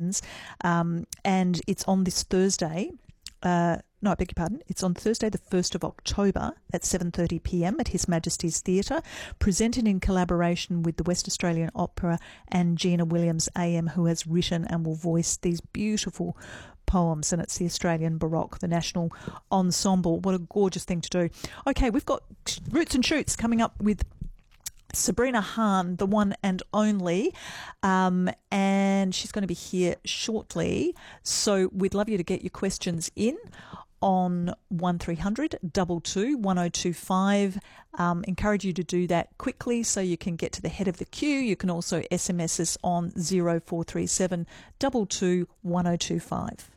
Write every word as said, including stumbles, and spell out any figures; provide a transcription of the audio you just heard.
Friends, um, and it's on this Thursday. Uh, no, I beg your pardon. It's on Thursday, the first of October at seven thirty p m at His Majesty's Theatre, presented in collaboration with the West Australian Opera and Gina Williams A M, who has written and will voice these beautiful poems, and it's the Australian Baroque, the National Ensemble. What a gorgeous thing to do. Okay, we've got Roots and Shoots coming up with Sabrina Hahn, the one and only, um, and she's going to be here shortly. So we'd love you to get your questions in on one three hundred two two one oh two five. Um, encourage you to do that quickly so you can get to the head of the queue. You can also S M S us on zero four three seven two two one oh two five.